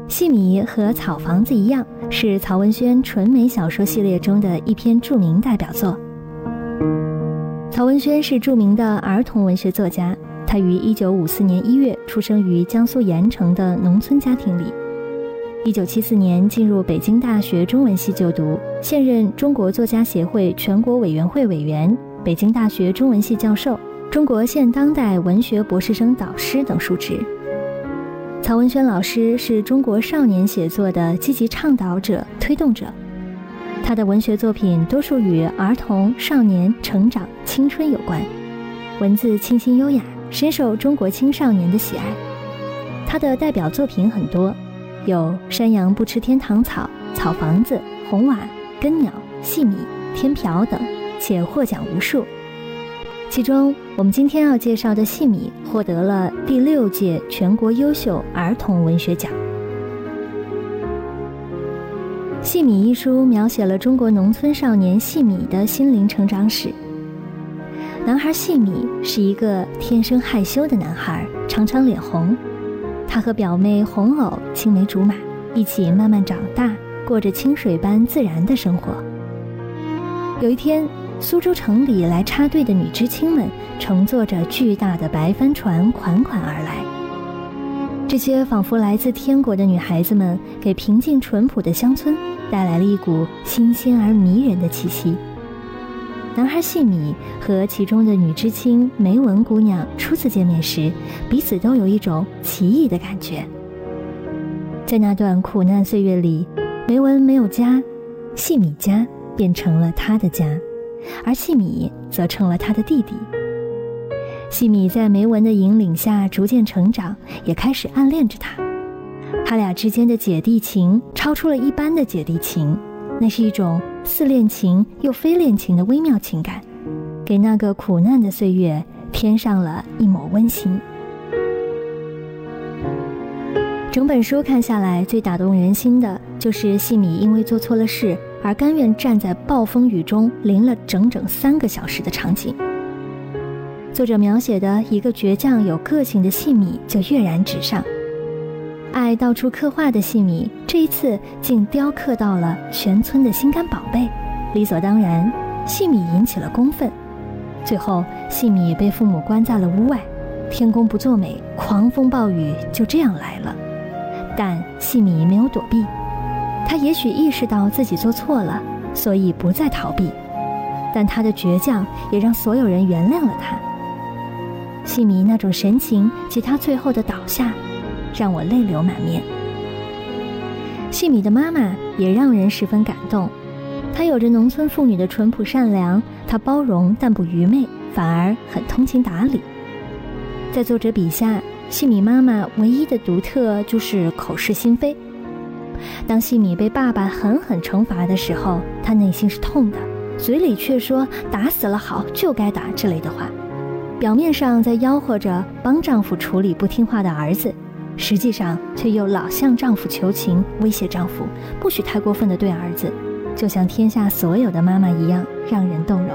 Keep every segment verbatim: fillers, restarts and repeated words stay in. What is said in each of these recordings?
细米和草房子一样，是曹文轩纯美小说系列中的一篇著名代表作。曹文轩是著名的儿童文学作家，他于一九五四年一月出生于江苏盐城的农村家庭里。一九七四年进入北京大学中文系就读，现任中国作家协会全国委员会委员、北京大学中文系教授、中国现当代文学博士生导师等数职。曹文轩老师是中国少年写作的积极倡导者、推动者。他的文学作品多数与儿童、少年、成长、青春有关，文字清新优雅，深受中国青少年的喜爱。他的代表作品很多，有《山羊不吃天堂草》、《草房子》、《红瓦》、《根鸟》、《细米》、《天瓢》等，且获奖无数。其中我们今天要介绍的《细米》获得了第六届全国优秀儿童文学奖。《细米》一书描写了中国农村少年细米的心灵成长史。男孩细米是一个天生害羞的男孩，常常脸红。他和表妹红藕青梅竹马，一起慢慢长大，过着清水般自然的生活。有一天，苏州城里来插队的女知青们乘坐着巨大的白帆船款款而来。这些仿佛来自天国的女孩子们给平静淳朴的乡村带来了一股新鲜而迷人的气息。男孩细米和其中的女知青梅文姑娘初次见面时，彼此都有一种奇异的感觉。在那段苦难岁月里，梅文没有家，细米家变成了她的家，而细米则成了他的弟弟。细米在梅文的引领下逐渐成长，也开始暗恋着他。他俩之间的姐弟情超出了一般的姐弟情，那是一种似恋情又非恋情的微妙情感，给那个苦难的岁月添上了一抹温馨。整本书看下来，最打动人心的就是细米因为做错了事而甘愿站在暴风雨中淋了整整三个小时的场景。作者描写的一个倔强有个性的细米就跃然纸上，爱到处刻画的细米这一次竟雕刻到了全村的心肝宝贝，理所当然，细米引起了公愤。最后细米被父母关在了屋外，天公不作美，狂风暴雨就这样来了。但细米没有躲避，他也许意识到自己做错了，所以不再逃避，但他的倔强也让所有人原谅了他。细米那种神情及他最后的倒下，让我泪流满面。细米的妈妈也让人十分感动，她有着农村妇女的淳朴善良，她包容但不愚昧，反而很通情达理。在作者笔下，细米妈妈唯一的独特就是口是心非。当细米被爸爸狠狠惩罚的时候，她内心是痛的，嘴里却说打死了好，就该打之类的话，表面上在吆喝着帮丈夫处理不听话的儿子，实际上却又老向丈夫求情，威胁丈夫不许太过分地对儿子，就像天下所有的妈妈一样，让人动容。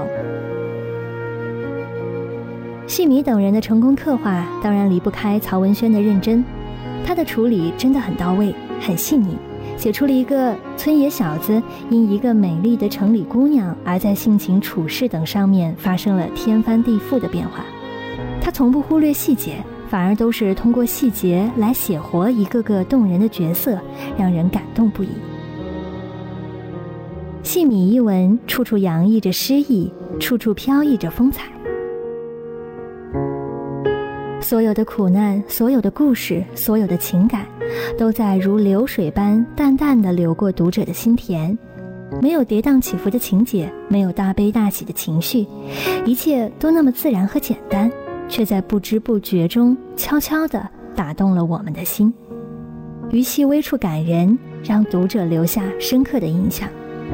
细米等人的成功刻画当然离不开曹文轩的认真，他的处理真的很到位，很细腻，写出了一个村野小子因一个美丽的城里姑娘而在性情处事等上面发生了天翻地覆的变化。他从不忽略细节，反而都是通过细节来写活一个个动人的角色，让人感动不已。细米一文处处洋溢着诗意，处处飘逸着风采。所有的苦难，所有的故事，所有的情感，都在如流水般淡淡地流过读者的心田。没有跌宕起伏的情节，没有大悲大喜的情绪，一切都那么自然和简单，却在不知不觉中悄悄地打动了我们的心，于细微处感人，让读者留下深刻的印象。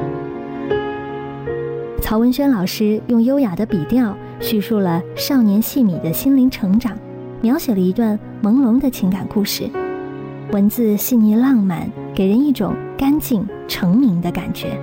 曹文轩老师用优雅的笔调叙述了少年细米的心灵成长，描写了一段朦胧的情感故事，文字细腻浪漫，给人一种干净澄明的感觉。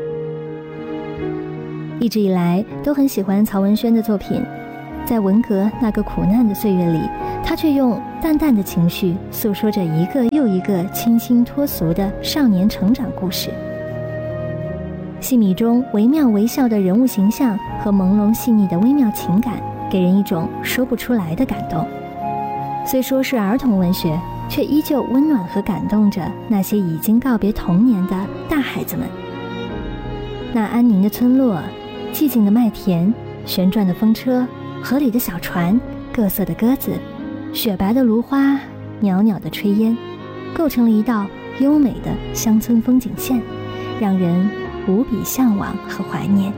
一直以来都很喜欢曹文轩的作品，在文革那个苦难的岁月里，他却用淡淡的情绪诉说着一个又一个清新脱俗的少年成长故事。细米中惟妙惟肖的人物形象和朦胧细腻的微妙情感，给人一种说不出来的感动。虽说是儿童文学，却依旧温暖和感动着那些已经告别童年的大孩子们。那安宁的村落，寂静的麦田，旋转的风车，河里的小船，各色的鸽子，雪白的芦花，袅袅的炊烟，构成了一道优美的乡村风景线，让人无比向往和怀念。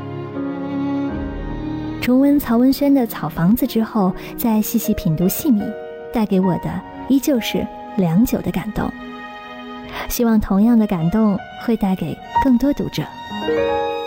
重温曹文轩的《草房子》之后，再细细品读细米，带给我的依旧是良久的感动。希望同样的感动会带给更多读者。